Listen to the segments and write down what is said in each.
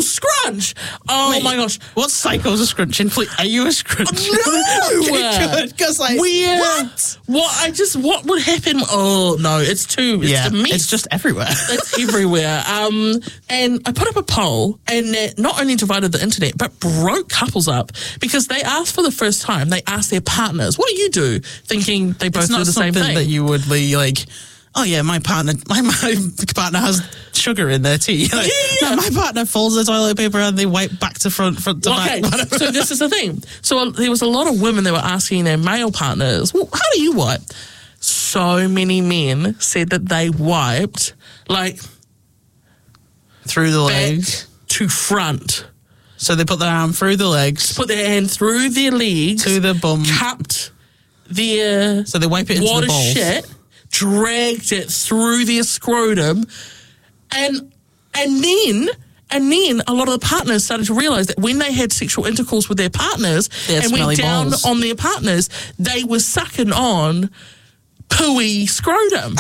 scrunch. Oh, Wait, my gosh. What psychos are scrunching? Please, are you a scrunch? No! Good, because like... What would happen? Oh, no, it's a mess. It's just everywhere. It's everywhere. And I put up a poll, and that not only divided the internet, but broke couples up, because they asked for the first time, they asked their partners, what do you do? Thinking they both do the same thing. That you would be like, oh yeah, my partner has sugar in their tea. Like, no, my partner folds the toilet paper and they wipe back to front to back. So this is the thing. So there was a lot of women that were asking their male partners, well, how do you wipe? So many men said that they wiped like through the back legs to front. So they put their arm through the legs, put their hand through their legs to the bum, cupped their so they wipe it into water the balls. shit, dragged it through their scrotum, and then a lot of the partners started to realise that when they had sexual intercourse with their partners and went down balls on their partners, they were sucking on pooey scrotum.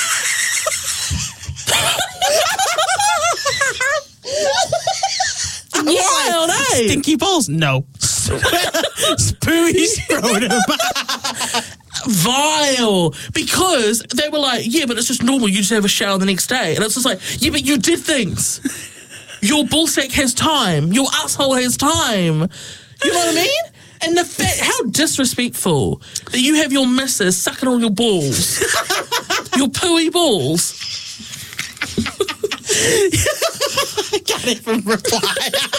Wild, eh? Stinky balls? No. Spooey scrotum. Vile. Because they were like, yeah, but it's just normal. You just have a shower the next day. And it's just like, yeah, but you did things. Your ballsack has time. Your asshole has time. You know what I mean? And the fact, how disrespectful that you have your missus sucking on your balls. Your pooey balls. I got it from Reply.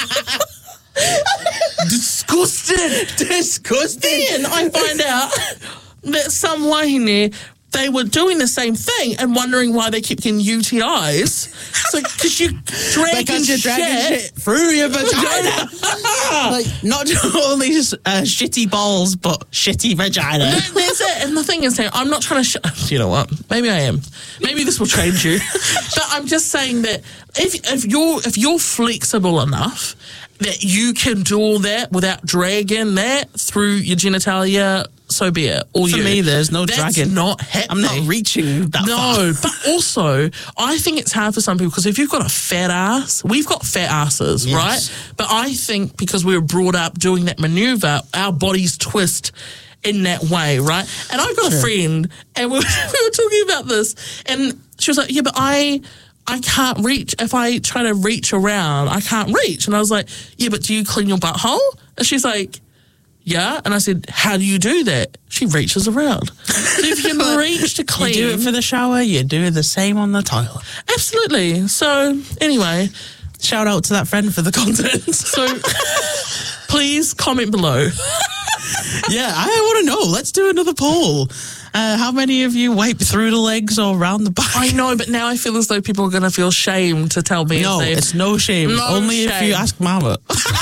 Disgusting. Then I find out that some whiny, they were doing the same thing and wondering why they kept getting UTIs. So, because you're dragging shit through your vagina. Like, not only just shitty balls, but shitty vagina. That's it. And the thing is, I'm not trying to... you know what? Maybe I am. Maybe this will change you. But I'm just saying that if you're flexible enough that you can do all that without dragging that through your genitalia, so be it. For me, there's no That's dragging. Not happening. I'm not reaching that far. No, but also, I think it's hard for some people because if you've got a fat ass, we've got fat asses, Yes. right? But I think because we were brought up doing that maneuver, our bodies twist in that way, right? And I've got a friend, and we were talking about this, and she was like, yeah, but I can't reach. If I try to reach around, I can't reach. And I was like, yeah, but do you clean your butthole? And she's like, yeah. And I said, how do you do that? She reaches around. So if you can reach to clean. You do it for the shower, you do the same on the toilet. Absolutely. So anyway. Shout out to that friend for the content. So please comment below. Yeah, I want to know. Let's do another poll. How many of you wipe through the legs or around the back? I know, but now I feel as though people are going to feel shamed to tell me. No, it's no shame. Only if you ask Mama.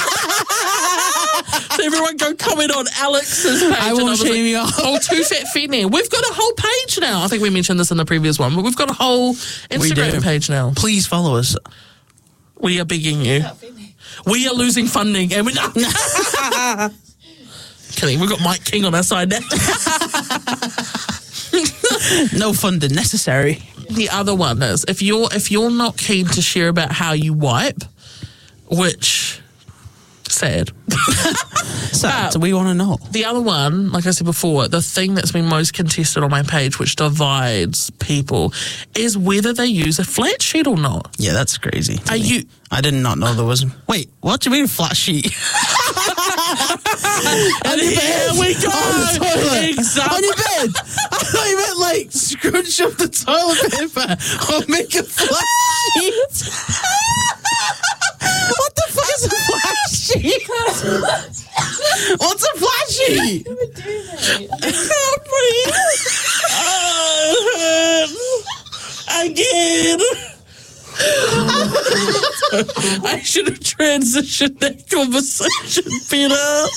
So everyone go comment on Alex's page. I won't shame you off. Oh, Too Fat Fitney. We've got a whole page now. I think we mentioned this in the previous one, but we've got a whole Instagram page now. Please follow us. We are begging you. We are losing funding, and we're not. Kidding. We've got Mike King on our side now. No funding necessary. The other one is if you're not keen to share about how you wipe, which sad. Sad. So we want to know. The other one, like I said before, the thing that's been most contested on my page, which divides people, is whether they use a flat sheet or not. Yeah, that's crazy. I did not know there was. Wait, what do you mean flat sheet? And here we go. On the toilet. Exactly. On your bed. I thought you meant like scrunch up the toilet paper or make a flat sheet. What the fuck is a flat sheet? What's a flat sheet? I can't breathe. Again. I should have transitioned that conversation better.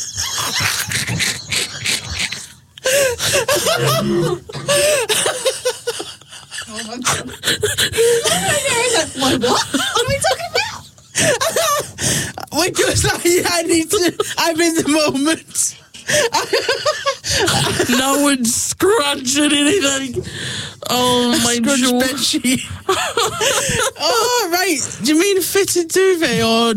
Oh my God. What are we talking about? Because I'm in the moment. No one's scrunching anything. Oh, my Scrunch jaw. bed sheet. Oh, right. Do you mean fitted duvet or